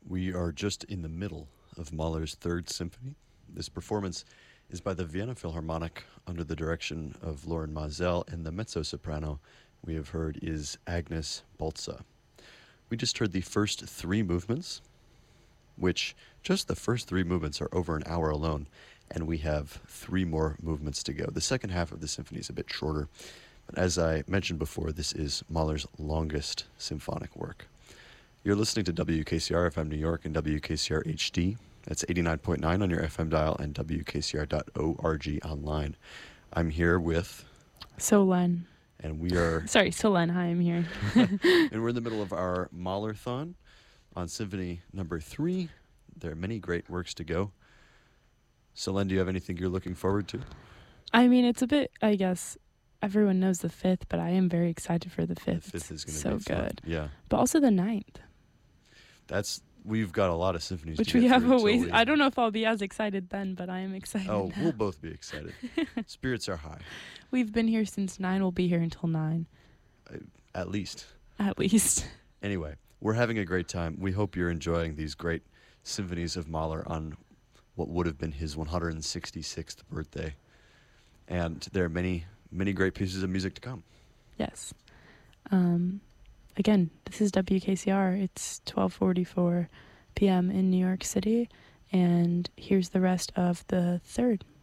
We are just in the middle of Mahler's Third Symphony. This performance is by the Vienna Philharmonic under the direction of Lauren Mazel, and the mezzo-soprano we have heard is Agnes Balza. We just heard the first three movements, which just the first three movements are over an hour alone, and we have three more movements to go. The second half of the symphony is a bit shorter, but as I mentioned before, this is Mahler's longest symphonic work. You're listening to WKCR FM New York and WKCR HD. That's 89.9 on your FM dial and WKCR.org online. I'm here with... Solen. And we are... Sorry, Solen. Hi, I'm here. And we're in the middle of our Mahler-thon on Symphony number 3. There are many great works to go. Solen, do you have anything you're looking forward to? I mean, it's a bit, I guess, everyone knows the 5th, but I am very excited for the 5th. The 5th is going to so be fun. good. Yeah. But also the 9th. We've got a lot of symphonies Which to we get have through a ways. until I don't know if I'll be as excited then, but I am excited. Oh, now. we'll both be excited. Spirits are high. We've been here since 9. We'll be here until 9. At least. At least. Anyway, we're having a great time. We hope you're enjoying these great symphonies of Mahler on what would have been his 166th birthday. And there are many, many great pieces of music to come. Yes. Again, this is WKCR. It's 12:44 p.m. in New York City. And here's the rest of the third